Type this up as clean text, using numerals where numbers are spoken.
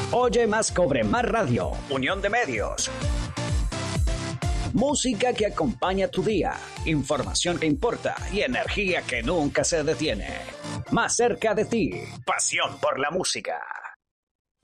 Oye Más Cobre Más Radio, unión de medios. Música que acompaña tu día, información que importa y energía que nunca se detiene. Más cerca de ti, pasión por la música.